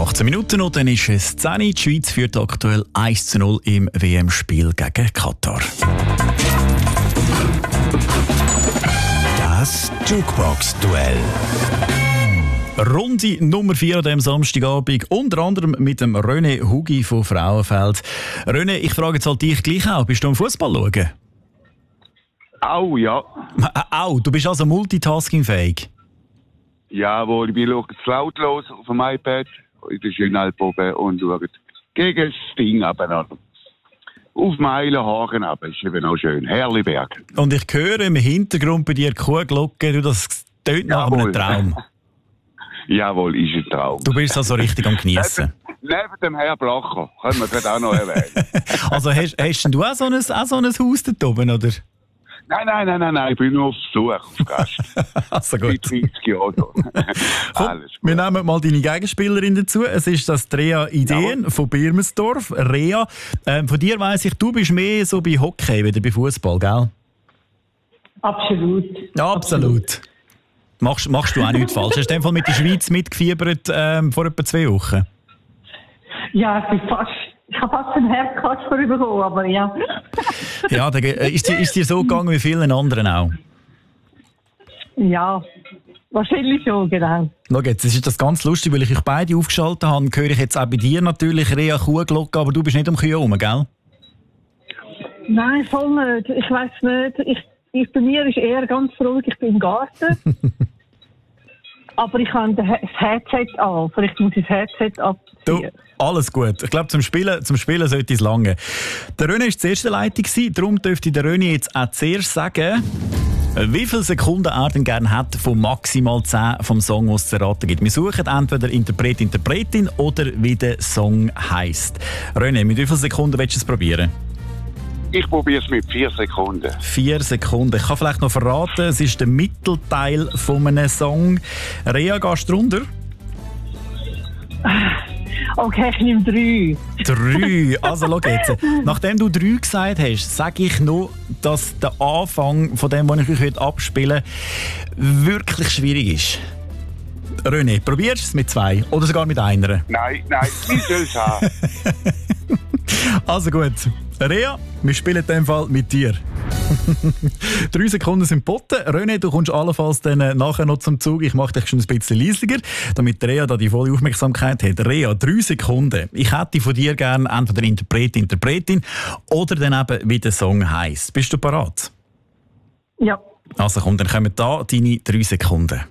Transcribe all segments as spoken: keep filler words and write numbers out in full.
achtzehn Minuten und dann ist es zehn Uhr. Die Schweiz führt aktuell eins zu null im W M-Spiel gegen Katar. Das Jukebox-Duell. Runde Nummer vier an diesem Samstagabend, unter anderem mit dem René Hugi von Frauenfeld. René, ich frage jetzt halt dich gleich auch, bist du am Fußball schauen? Au, ja. Au, du bist also multitaskingfähig? Jawohl, ich schaue es lautlos auf dem iPad in der Schönalprobe und schaue gegen das Ding abeinander. Auf Meilenhaken aber ist eben auch schön. Herrliberg. Und ich höre im Hintergrund bei dir Kuhglocke, du, das tönt nach einem Traum. Jawohl, ist ein Traum. Du bist also richtig am Geniessen. Neben, neben dem Herrn Blacher, können wir das auch noch erwähnen. Also hast, hast denn du auch so ein, auch so ein Haus dort oben, oder? Nein, nein, nein, nein, nein, ich bin nur auf Besuch, auf Gast. Also gut. Seit dreißig Jahren. Komm, Alles gut. wir nehmen mal deine Gegenspielerin dazu. Es ist das Rea Ideen Jawohl. von Birmensdorf. Rea, ähm, von dir weiss ich, du bist mehr so bei Hockey wie bei Fußball, gell? Absolut. Ja, absolut. Machst, machst du auch nichts falsch. Hast du in dem Fall mit der Schweiz mitgefiebert ähm, vor etwa zwei Wochen? Ja, ich bin fast, ich habe fast einen Herzkasper bekommen, aber ja. Ja, dann, äh, ist, dir, ist dir so gegangen wie vielen anderen auch? Ja, wahrscheinlich schon, genau. Schau jetzt, es ist das ganz lustig, weil ich euch beide aufgeschaltet habe, höre ich jetzt auch bei dir natürlich Rea Kuhglocke, aber du bist nicht um Kühe herum, gell? Nein, voll nicht. Ich weiss nicht. Ich, ich, bei mir ist eher ganz ruhig, ich bin im Garten. Aber ich habe das Headset an. Vielleicht muss ich das Headset abziehen. Du, alles gut. Ich glaube, zum Spielen, zum Spielen sollte es lange. Der René war die erste Leitung, darum dürfte der René jetzt auch zuerst sagen, wie viele Sekunden er denn gerne hat von maximal zehn vom Song, den es zu erraten gibt. Wir suchen entweder Interpret, Interpretin oder wie der Song heisst. René, mit wie vielen Sekunden willst du es probieren? Ich probiere es mit vier Sekunden. Vier Sekunden. Ich kann vielleicht noch verraten, es ist der Mittelteil von einem Song. Rea, gehst du runter? Okay, ich nehme drei. Drei. Also schau jetzt. Nachdem du drei gesagt hast, sage ich noch, dass der Anfang von dem, was ich euch heute abspiele, wirklich schwierig ist. René, probierst du es mit zwei oder sogar mit einer? Nein, nein, ich soll es haben. Also gut. Rea, wir spielen in dem Fall mit dir. Drei Sekunden sind geboten. René, du kommst allenfalls dann nachher noch zum Zug. Ich mache dich schon ein bisschen leisiger, damit Rea da die volle Aufmerksamkeit hat. Rea, drei Sekunden. Ich hätte von dir gerne entweder Interpret, Interpretin oder dann eben, wie der Song heisst. Bist du bereit? Ja. Also komm, dann kommen da deine drei Sekunden.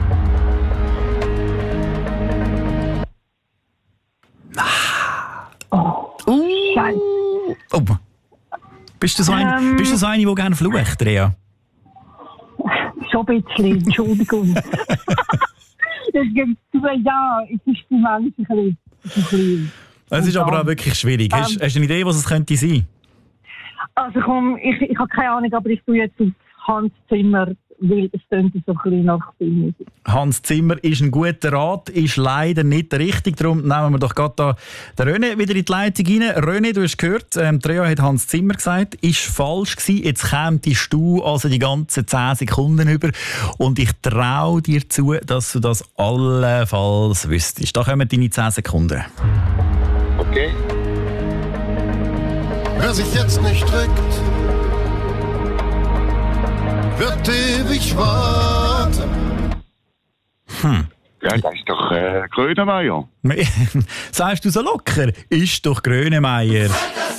Oh, Uh. Scheiße. Oh. Bist du so eine, Ähm. bist du so eine, die gerne flucht, Rea? Schon ein bisschen, Entschuldigung. Das gibt zwei Jahre, es ist die Mensch ein bisschen. ein bisschen. Es ist aber auch wirklich schwierig. Hast, Ähm. hast du eine Idee, was es könnte sein? Also komm, ich, ich habe keine Ahnung, aber ich tue jetzt auf Hans Zimmer, weil es klingt so ein bisschen nach Filmmusik. Hans Zimmer ist ein guter Rat, ist leider nicht richtig. Darum nehmen wir doch gerade da den René wieder in die Leitung rein. René, du hast gehört, ähm, Rea hat Hans Zimmer gesagt, ist falsch gewesen. Jetzt kämst du also die ganzen zehn Sekunden über. Und ich traue dir zu, dass du das allenfalls wüsstest. Da kommen deine zehn Sekunden. Okay. Wer sich jetzt nicht regt, wird ewig warten. Hm. Ja, das ist doch äh, Grönemeyer. Sagst du so locker? Ist doch Grönemeyer.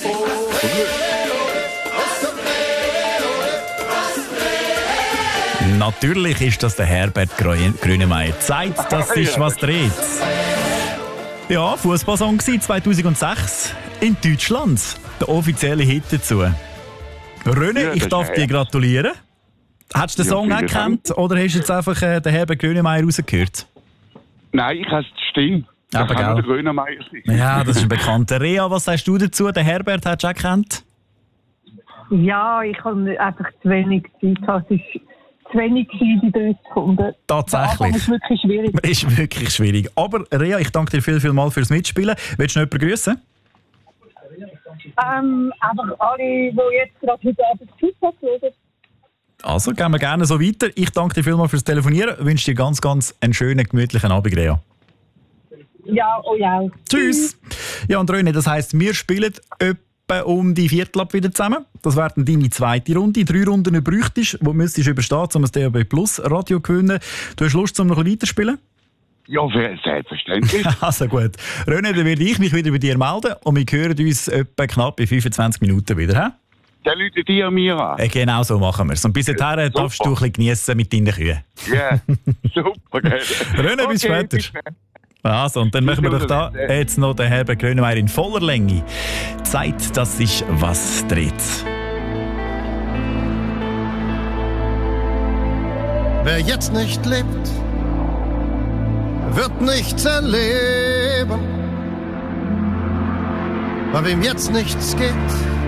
Natürlich ist das der Herbert Grönemeyer. Zeit, das ist was dreht. Ja, Fußballsong zweitausendsechs in Deutschland. Der offizielle Hit dazu. René, Ja, ich das darf ist dir ja. gratulieren. Hast du den Ja, Song auch vielen gekannt oder hast du jetzt einfach äh, den Herbert Grönemeyer rausgehört? Nein, ich habe es stimmt. Das Aber kann nur gell. der Grönemeyer sein. Ja, das ist ein bekannter. Rea, was sagst du dazu? Den Herbert hast du auch gekannt? Ja, ich habe einfach zu wenig Zeit. Es ist zu wenig gewesen, die drei Sekunden. Tatsächlich. Das ist wirklich schwierig. Ist wirklich schwierig. Aber Rea, ich danke dir viel, viel mal fürs Mitspielen. Willst du noch jemanden grüßen? Ähm, einfach alle, die jetzt gerade heute Abend Zeit haben. Also, gehen wir gerne so weiter. Ich danke dir vielmals fürs Telefonieren. Ich wünsche dir ganz, ganz einen schönen, gemütlichen Abend, Rea. Ja, oh ja. Tschüss. Ja, und René, das heisst, wir spielen etwa um die Viertel ab wieder zusammen. Das wäre dann deine zweite Runde. Drei Runden bräuchtest, die müsstest du überstehen, um das D A B Plus Radio zu gewinnen. Du hast Lust, um noch ein bisschen weiterzuspielen? Ja, selbstverständlich. Also gut. René, dann werde ich mich wieder bei dir melden und wir hören uns etwa knapp in fünfundzwanzig Minuten wieder. He? Dann läutet dir mir an. Äh, genau so machen wir es. Und bis dahin Ja, darfst du ein bisschen geniessen mit deinen Kühen. Ja, super. Gell. René, bis Okay, später. bis später. Also, und dann machen wir doch da jetzt noch den Herbert Grönemeyer in voller Länge. Zeit, dass sich was dreht. Wer jetzt nicht lebt, wird nichts erleben. Bei wem jetzt nichts geht,